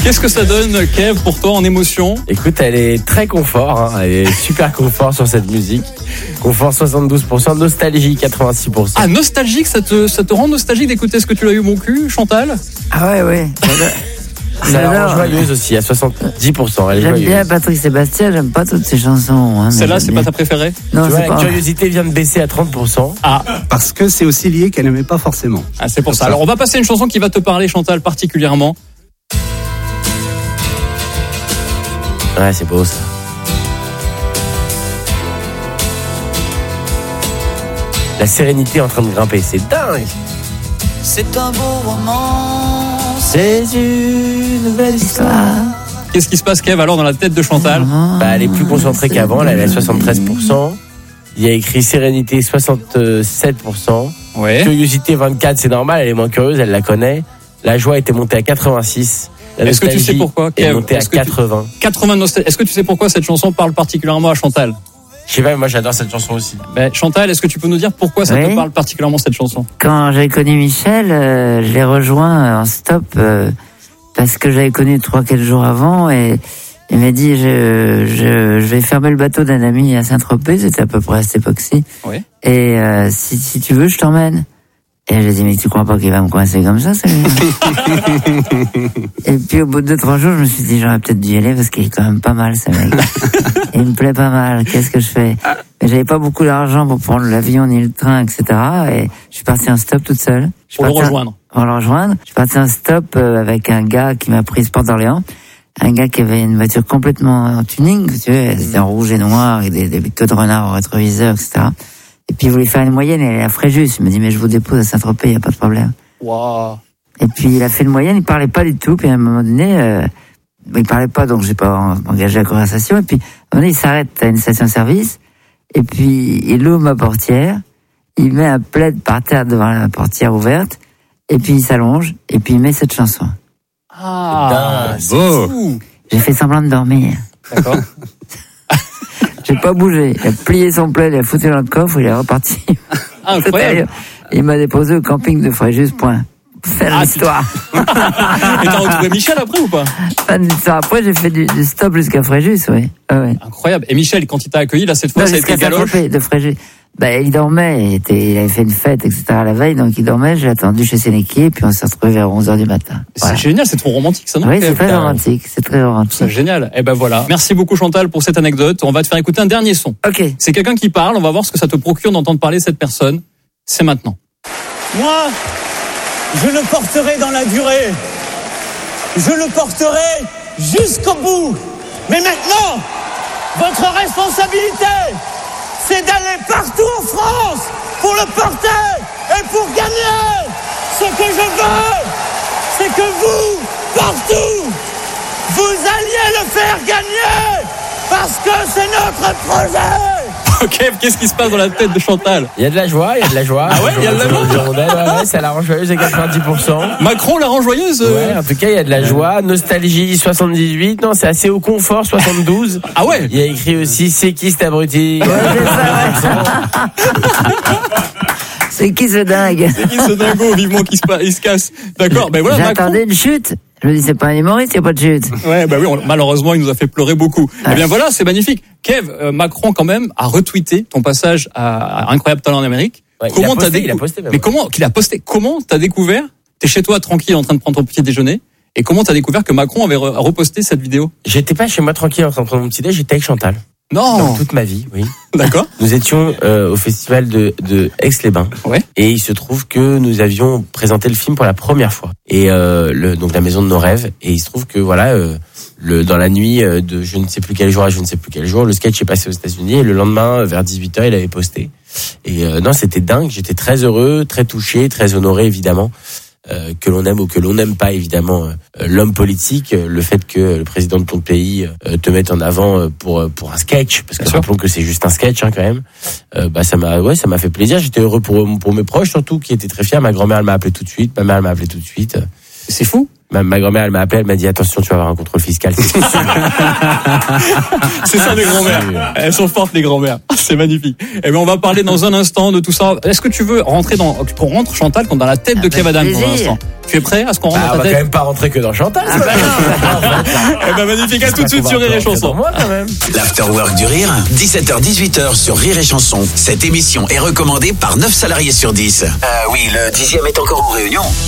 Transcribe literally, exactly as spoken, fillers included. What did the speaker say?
Qu'est-ce que ça donne, Kev, pour toi en émotion? Écoute, elle est très confort, hein. Elle est super confort sur cette musique. Confort soixante-douze pour cent, nostalgie quatre-vingt-six pour cent. Ah, nostalgique, ça te, ça te rend nostalgique d'écouter ce que tu l'as eu mon cul, Chantal? Ah ouais, ouais. Ça la rend joyeuse aussi, à soixante-dix pour cent. Elle est j'aime joyeuse. bien Patrick Sébastien, j'aime pas toutes ses chansons. Hein, Celle-là, c'est pas ta préférée? Non, tu c'est vois, pas. la curiosité vient de baisser à trente pour cent. Ah, Parce que c'est aussi lié qu'elle n'aimait pas forcément. ah c'est pour ça. ça. Alors, on va passer à une chanson qui va te parler, Chantal, particulièrement. Ouais, c'est beau ça. La sérénité est en train de grimper, c'est dingue. C'est un beau roman. C'est une nouvelle histoire. Qu'est-ce qui se passe, Kev, alors, dans la tête de Chantal? Bah, elle est plus concentrée qu'avant, là, elle est à soixante-treize pour cent. Il y a écrit sérénité soixante-sept pour cent. Ouais. Curiosité vingt-quatre, c'est normal, elle est moins curieuse, elle la connaît. La joie était montée à quatre-vingt-six. La Est-ce que tu sais nostalgie pourquoi, est Kev? montée à Est-ce que tu- quatre-vingts. quatre-vingts nostal- Est-ce que tu sais pourquoi cette chanson parle particulièrement à Chantal? Je sais pas, mais moi j'adore cette chanson aussi. Ben, Chantal, est-ce que tu peux nous dire pourquoi ça Oui. te parle particulièrement, cette chanson? Quand j'ai connu Michel, euh, je l'ai rejoint en stop euh, parce que j'avais connu trois quatre jours avant et il m'a dit je, je, je vais fermer le bateau d'un ami à Saint-Tropez, c'était à peu près à cette époque-ci. Oui. Et euh, si, si tu veux, je t'emmène. Et j'ai dit, mais tu crois pas qu'il va me coincer comme ça, celui-là? Et puis au bout de deux, trois jours, je me suis dit, j'aurais peut-être dû y aller parce qu'il est quand même pas mal, ce mec. Il me plaît pas mal, qu'est-ce que je fais? Mais j'avais pas beaucoup d'argent pour prendre l'avion ni le train, et cetera. Et je suis parti en stop toute seule. Je suis Pour le parti en- rejoindre. Pour le rejoindre. Je suis parti en stop euh, avec un gars qui m'a pris Port d'Orléans. Un gars qui avait une voiture complètement en tuning, tu vois, c'était en rouge et noir, avec des, des queues de renard au rétroviseur, et cetera. Et puis il voulait faire une moyenne, elle est à Fréjus. Il m'a dit, mais je vous dépose à Saint-Tropez, il n'y a pas de problème. Waouh. Et puis il a fait une moyenne, il parlait pas du tout. Puis à un moment donné, euh, il parlait pas, donc j'ai pas engagé la conversation. Et puis à un moment donné, il s'arrête à une station-service. Et puis il ouvre ma portière, il met un plaid par terre devant la portière ouverte. Et puis il s'allonge, et puis il met cette chanson. Ah, Dingue, c'est beau. fou. J'ai fait semblant de dormir. D'accord. J'ai pas bougé. Il a plié son plaid, il a foutu dans le coffre, il est reparti. Ah, incroyable. Il m'a déposé au camping de Fréjus, point. Fin de Ah, l'histoire. Et t'as retrouvé Michel après ou pas? Fin de l'histoire. Après, j'ai fait du, du stop jusqu'à Fréjus, oui. Ah ouais. Incroyable. Et Michel, quand il t'a accueilli, là, cette fois, Non, ça a été jusqu'à galoche? Saint-Tropez, de Fréjus. Ben, il dormait, il, était, il avait fait une fête, et cetera la veille, donc il dormait, j'ai attendu chez Sénéquier, puis on s'est retrouvés vers onze heures du matin. C'est génial, c'est trop romantique, ça, non? Oui, c'est Kev? très romantique, c'est très romantique. C'est génial. Eh ben voilà. Merci beaucoup, Chantal, pour cette anecdote. On va te faire écouter un dernier son. Ok. C'est quelqu'un qui parle. On va voir ce que ça te procure d'entendre parler cette personne. C'est maintenant. Moi, je le porterai dans la durée. Je le porterai jusqu'au bout. Mais maintenant, votre responsabilité, c'est d'aller partout en France pour le porter et pour gagner. Ce que je veux, c'est que vous, partout, vous alliez le faire gagner parce que c'est notre projet. Ok, qu'est-ce qui se passe dans la tête de Chantal? Il y a de la joie, il y a de la joie. Ah ouais, il y a de la joie. Ouais, ouais, ça la rend joyeuse à quatre-vingt-dix pour cent. Macron la rend joyeuse? euh Ouais, en tout cas, il y a de la joie. Nostalgie, soixante-dix-huit. Non, c'est assez au confort, soixante-douze. Ah ouais? Il y a écrit aussi, c'est qui cet abruti? C'est qui ce dingue? C'est qui ce dingo? Vivement qu'il se, pa- il se casse. D'accord, ben voilà, Macron. J'attendais une chute. Je me dis, c'est pas un humoriste, il n'y a pas de chute. Ouais, bah oui, on- malheureusement, il nous a fait pleurer beaucoup. Eh bien voilà, c'est magnifique. Kev, euh, Macron quand même a retweeté ton passage à, à Incroyable Talent en Amérique. Ouais, il comment a posté, t'as décou- il a posté, même. Mais comment qu'il a posté? Comment t'as découvert? T'es chez toi tranquille en train de prendre ton petit déjeuner. Et comment t'as découvert que Macron avait re- reposté cette vidéo? J'étais pas chez moi tranquille en train de prendre mon petit déj, j'étais avec Chantal. Non. Dans toute ma vie, oui. D'accord. Nous étions euh, au festival de, de Aix-les-Bains. Ouais. Et il se trouve que nous avions présenté le film pour la première fois. Et euh, le, donc la maison de nos rêves. Et il se trouve que voilà, euh, le, dans la nuit euh, de je ne sais plus quel jour à je ne sais plus quel jour, le sketch est passé aux États-Unis. Et le lendemain, vers dix-huit heures, il avait posté. Et euh, non, c'était dingue. J'étais très heureux, très touché, très honoré évidemment. Euh, que l'on aime ou que l'on n'aime pas évidemment euh, l'homme politique, euh, le fait que le président de ton pays euh, te mette en avant euh, pour euh, pour un sketch, parce que Bien sûr. rappelons que c'est juste un sketch hein, quand même. Euh, bah ça m'a ouais ça m'a fait plaisir. J'étais heureux pour pour mes proches surtout qui étaient très fiers. Ma grand-mère elle m'a appelé tout de suite, ma mère elle m'a appelé tout de suite. C'est fou. Ma, ma grand-mère, elle m'a appelé, elle m'a dit attention, tu vas avoir un contrôle fiscal. C'est, c'est ça les grand-mères. Elles sont fortes les grand-mères. C'est magnifique. Eh bien, on va parler dans un instant de tout ça. Est-ce que tu veux rentrer dans, qu'on rentre Chantal, dans la tête de Kev Adams pour l'instant? Tu es prêt à ce qu'on rentre bah, dans ta on va tête? quand même pas rentrer que dans Chantal. Ah bah non. Eh ben magnifique, à tout de suite sur Rire et Chanson. Moi, quand même. L'Afterwork du Rire, dix-sept heures dix-huit heures sur Rire et Chanson. Cette émission est recommandée par neuf salariés sur dix. Euh, oui, le dixième est encore en réunion.